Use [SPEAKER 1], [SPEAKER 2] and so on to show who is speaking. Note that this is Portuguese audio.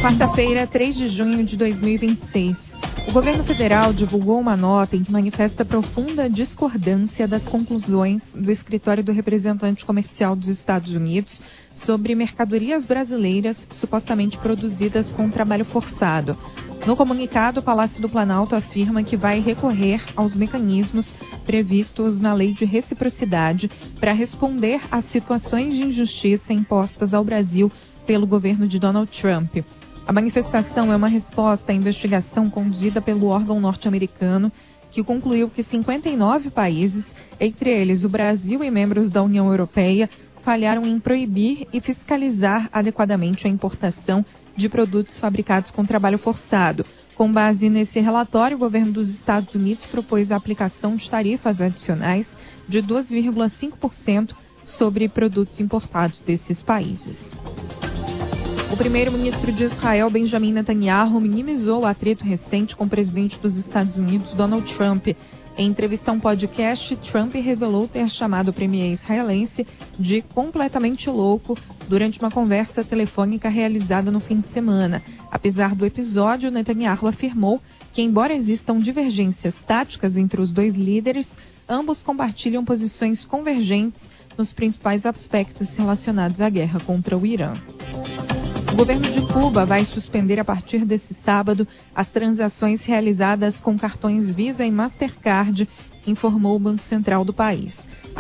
[SPEAKER 1] Quarta-feira, 3 de junho de 2026. O governo federal divulgou uma nota em que manifesta profunda discordância das conclusões do Escritório do Representante Comercial dos Estados Unidos sobre mercadorias brasileiras supostamente produzidas com trabalho forçado. No comunicado, o Palácio do Planalto afirma que vai recorrer aos mecanismos previstos na Lei de Reciprocidade para responder às situações de injustiça impostas ao Brasil pelo governo de Donald Trump. A manifestação é uma resposta à investigação conduzida pelo órgão norte-americano, que concluiu que 59 países, entre eles o Brasil e membros da União Europeia, falharam em proibir e fiscalizar adequadamente a importação de produtos fabricados com trabalho forçado. Com base nesse relatório, o governo dos Estados Unidos propôs a aplicação de tarifas adicionais de 2,5% sobre produtos importados desses países. O primeiro-ministro de Israel, Benjamin Netanyahu, minimizou o atrito recente com o presidente dos Estados Unidos, Donald Trump. Em entrevista a um podcast, Trump revelou ter chamado o premier israelense de completamente louco durante uma conversa telefônica realizada no fim de semana. Apesar do episódio, Netanyahu afirmou que, embora existam divergências táticas entre os dois líderes, ambos compartilham posições convergentes nos principais aspectos relacionados à guerra contra o Irã. O governo de Cuba vai suspender a partir desse sábado as transações realizadas com cartões Visa e Mastercard, informou o Banco Central do país.